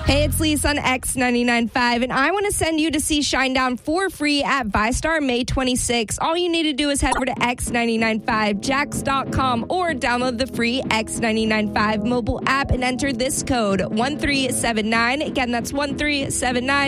Hey, it's Lisa on X99.5, and I want to send you to see Shinedown for free at ViStar May 26. All you need to do is head over to X995Jax.com or download the free X995 mobile app and enter this code 1379. Again, that's 1379.